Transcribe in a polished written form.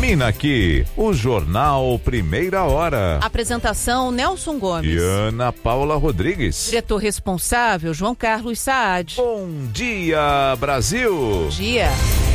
Termina aqui o Jornal Primeira Hora. Apresentação Nelson Gomes. E Ana Paula Rodrigues. Diretor responsável João Carlos Saad. Bom dia, Brasil. Bom dia.